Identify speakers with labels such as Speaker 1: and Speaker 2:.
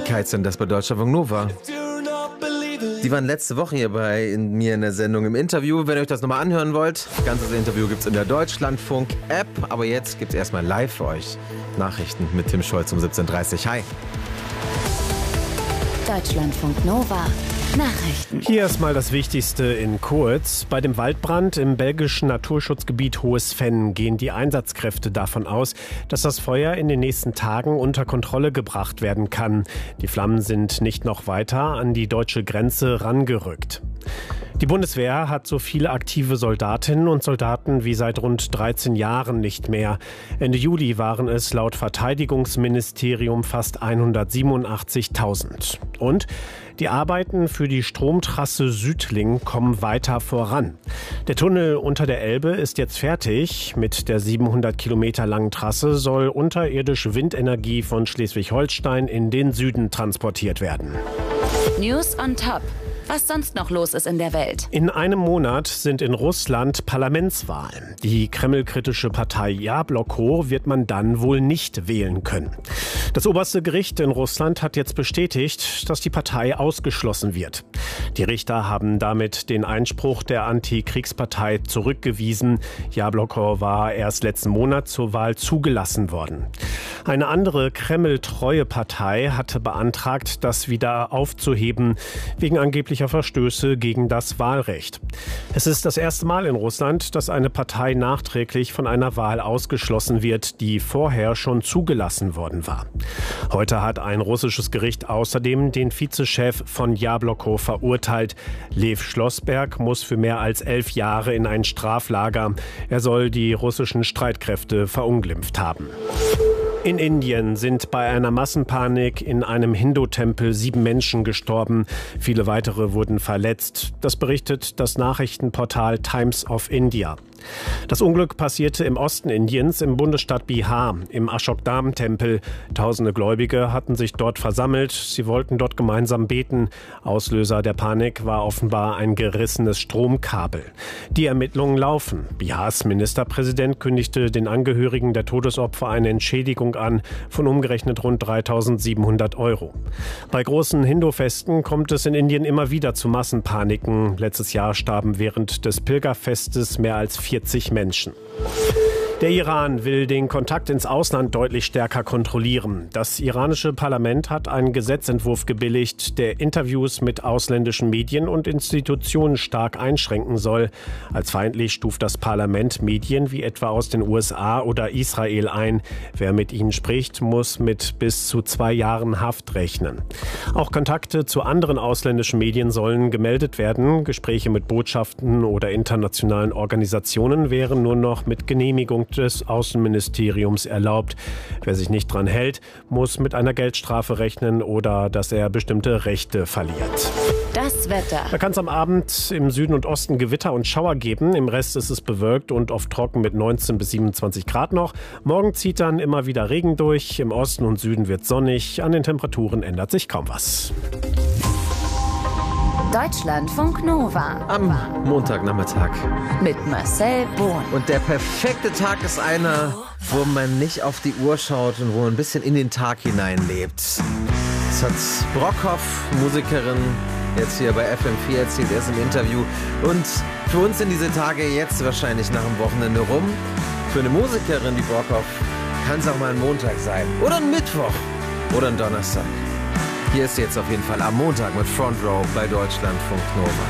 Speaker 1: Ewigkeitssender bei Deutschlandfunk Nova. Die waren letzte Woche hier bei mir in der Sendung im Interview. Wenn ihr euch das nochmal anhören wollt, das ganze Interview gibt es in der Deutschlandfunk-App. Aber jetzt gibt es erstmal live für euch Nachrichten mit Tim Scholz um 17:30 Uhr. Hi.
Speaker 2: Deutschlandfunk Nova. Nachrichten.
Speaker 3: Hier erstmal das Wichtigste in kurz. Bei dem Waldbrand im belgischen Naturschutzgebiet Hohes Venn gehen die Einsatzkräfte davon aus, dass das Feuer in den nächsten Tagen unter Kontrolle gebracht werden kann. Die Flammen sind nicht noch weiter an die deutsche Grenze rangerückt. Die Bundeswehr hat so viele aktive Soldatinnen und Soldaten wie seit rund 13 Jahren nicht mehr. Ende Juli waren es laut Verteidigungsministerium fast 187.000. Und die Arbeiten für die Stromtrasse Südling kommen weiter voran. Der Tunnel unter der Elbe ist jetzt fertig. Mit der 700 Kilometer langen Trasse soll unterirdisch Windenergie von Schleswig-Holstein in den Süden transportiert werden.
Speaker 2: News on Top. Was sonst noch los ist in der Welt.
Speaker 3: In einem Monat sind in Russland Parlamentswahlen. Die kremlkritische Partei Jabloko wird man dann wohl nicht wählen können. Das oberste Gericht in Russland hat jetzt bestätigt, dass die Partei ausgeschlossen wird. Die Richter haben damit den Einspruch der Antikriegspartei zurückgewiesen. Jabloko war erst letzten Monat zur Wahl zugelassen worden. Eine andere Kreml-treue Partei hatte beantragt, das wieder aufzuheben, wegen angeblicher Verstöße gegen das Wahlrecht. Es ist das erste Mal in Russland, dass eine Partei nachträglich von einer Wahl ausgeschlossen wird, die vorher schon zugelassen worden war. Heute hat ein russisches Gericht außerdem den Vizechef von Jabloko verurteilt. Lev Schlossberg muss für mehr als 11 Jahre in ein Straflager. Er soll die russischen Streitkräfte verunglimpft haben. In Indien sind bei einer Massenpanik in einem Hindu-Tempel 7 Menschen gestorben. Viele weitere wurden verletzt. Das berichtet das Nachrichtenportal Times of India. Das Unglück passierte im Osten Indiens, im Bundesstaat Bihar, im Ashokdam-Tempel. Tausende Gläubige hatten sich dort versammelt. Sie wollten dort gemeinsam beten. Auslöser der Panik war offenbar ein gerissenes Stromkabel. Die Ermittlungen laufen. Bihars Ministerpräsident kündigte den Angehörigen der Todesopfer eine Entschädigung an von umgerechnet rund 3.700 €. Bei großen Hindu-Festen kommt es in Indien immer wieder zu Massenpaniken. Letztes Jahr starben während des Pilgerfestes mehr als 40 Menschen. Der Iran will den Kontakt ins Ausland deutlich stärker kontrollieren. Das iranische Parlament hat einen Gesetzentwurf gebilligt, der Interviews mit ausländischen Medien und Institutionen stark einschränken soll. Als feindlich stuft das Parlament Medien wie etwa aus den USA oder Israel ein. Wer mit ihnen spricht, muss mit bis zu 2 Jahren Haft rechnen. Auch Kontakte zu anderen ausländischen Medien sollen gemeldet werden. Gespräche mit Botschaften oder internationalen Organisationen wären nur noch mit Genehmigung des Außenministeriums erlaubt. Wer sich nicht dran hält, muss mit einer Geldstrafe rechnen oder dass er bestimmte Rechte verliert.
Speaker 2: Das Wetter.
Speaker 3: Da kann es am Abend im Süden und Osten Gewitter und Schauer geben. Im Rest ist es bewölkt und oft trocken mit 19 bis 27 Grad noch. Morgen zieht dann immer wieder Regen durch. Im Osten und Süden wird sonnig. An den Temperaturen ändert sich kaum was.
Speaker 2: Deutschlandfunk Nova.
Speaker 1: Am Montagnachmittag.
Speaker 2: Mit Marcel Bohn.
Speaker 1: Und der perfekte Tag ist einer, wo man nicht auf die Uhr schaut und wo man ein bisschen in den Tag hineinlebt. Das hat Brockhoff, Musikerin, jetzt hier bei FM4 erzählt, erst im Interview. Und für uns sind diese Tage jetzt wahrscheinlich nach dem Wochenende rum. Für eine Musikerin wie Brockhoff kann es auch mal ein Montag sein. Oder ein Mittwoch. Oder ein Donnerstag. Hier ist jetzt auf jeden Fall am Montag mit Front Row bei Deutschlandfunk Nova.